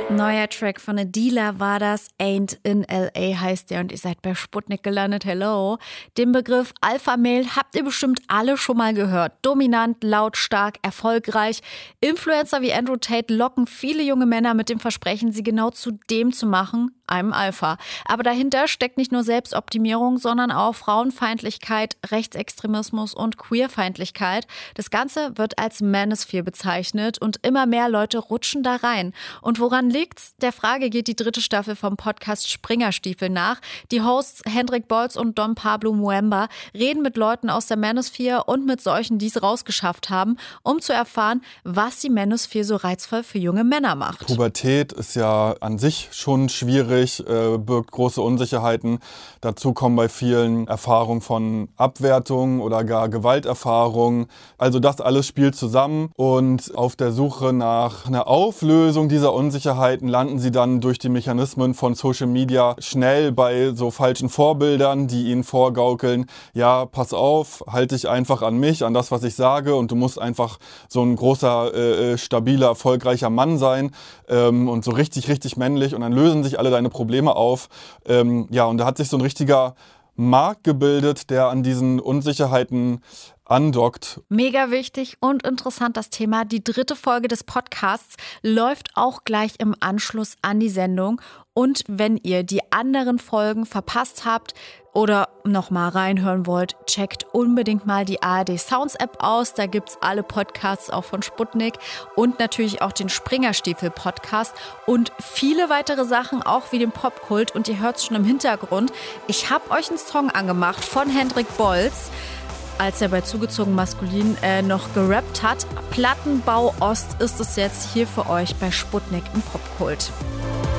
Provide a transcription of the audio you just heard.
Neuer Track von Adela war das, Ain't in L.A. heißt der und ihr seid bei Sputnik gelandet, hello. Den Begriff Alpha-Mail habt ihr bestimmt alle schon mal gehört. Dominant, lautstark, erfolgreich. Influencer wie Andrew Tate locken viele junge Männer mit dem Versprechen, sie genau zu dem zu machen, einem Alpha. Aber dahinter steckt nicht nur Selbstoptimierung, sondern auch Frauenfeindlichkeit, Rechtsextremismus und Queerfeindlichkeit. Das Ganze wird als Manosphere bezeichnet und immer mehr Leute rutschen da rein. Und woran liegt's? Der Frage geht die 3. Staffel vom Podcast Springerstiefel nach. Die Hosts Hendrik Bolz und Don Pablo Muemba reden mit Leuten aus der Manosphere und mit solchen, die es rausgeschafft haben, um zu erfahren, was die Manosphere so reizvoll für junge Männer macht. Pubertät ist ja an sich schon schwierig, birgt große Unsicherheiten. Dazu kommen bei vielen Erfahrungen von Abwertung oder gar Gewalterfahrungen. Also das alles spielt zusammen und auf der Suche nach einer Auflösung dieser Unsicherheiten landen sie dann durch die Mechanismen von Social Media schnell bei so falschen Vorbildern, die ihnen vorgaukeln, ja, pass auf, halt dich einfach an mich, an das, was ich sage und du musst einfach so ein großer, stabiler, erfolgreicher Mann sein und so richtig, richtig männlich und dann lösen sich alle deine Probleme auf. Ja, und da hat sich so ein richtiger Markt gebildet, der an diesen Unsicherheiten andockt. Mega wichtig und interessant das Thema. Die 3. Folge des Podcasts läuft auch gleich im Anschluss an die Sendung. Und wenn ihr die anderen Folgen verpasst habt oder noch mal reinhören wollt, checkt unbedingt mal die ARD Sounds App aus. Da gibt's alle Podcasts auch von Sputnik und natürlich auch den Springerstiefel Podcast und viele weitere Sachen, auch wie den Popkult. Und ihr hört's schon im Hintergrund. Ich habe euch einen Song angemacht von Hendrik Bolz, als er bei Zugezogen Maskulin noch gerappt hat. Plattenbau Ost ist es jetzt hier für euch bei Sputnik im Popkult.